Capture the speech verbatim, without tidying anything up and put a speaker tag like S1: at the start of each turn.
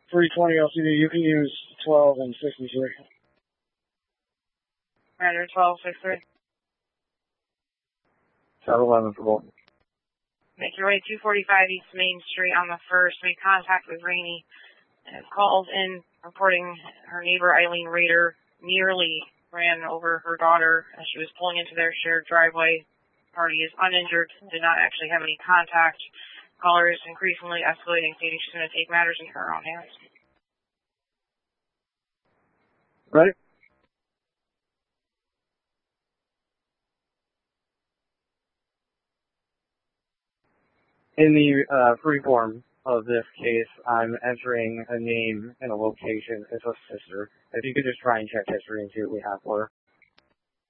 S1: three twenty L C D, you can use twelve and sixty-three.
S2: Roger, twelve, sixty-three.
S1: seven eleven for both.
S2: Make your way two forty-five East Main Street on the first. Make contact with Rainey. And called in reporting her neighbor Eileen Rader nearly ran over her daughter as she was pulling into their shared driveway. Party is uninjured, did not actually have any contact. Caller is increasingly escalating, stating she's going to take matters into her own hands.
S1: Ready? In the uh, free form of this case, I'm entering a name and a location. It's a sister. If you could just try and check history and see what we have for her.